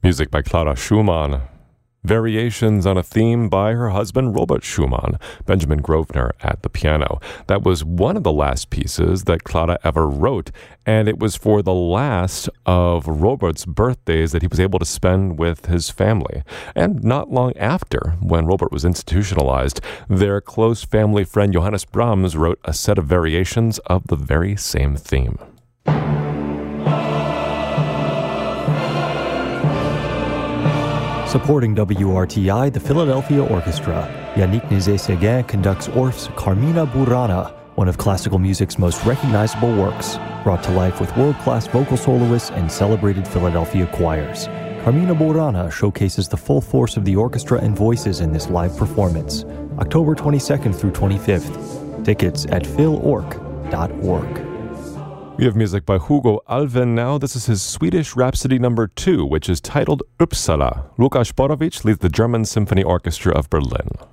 Music by Clara Schumann. Variations on a theme by her husband Robert Schumann, Benjamin Grosvenor at the piano. That was one of the last pieces that Clara ever wrote, and it was for the last of Robert's birthdays that he was able to spend with his family. And not long after, when Robert was institutionalized, their close family friend Johannes Brahms wrote a set of variations of the very same theme. Supporting WRTI, the Philadelphia Orchestra. Yannick Nézet-Séguin conducts Orff's Carmina Burana, one of classical music's most recognizable works, brought to life with world-class vocal soloists and celebrated Philadelphia choirs. Carmina Burana showcases the full force of the orchestra and voices in this live performance, October 22nd through 25th. Tickets at philorg.org. We have music by Hugo Alvin now. This is his Swedish Rhapsody No. 2, which is titled Uppsala. Lukas Borovic leads the German Symphony Orchestra of Berlin.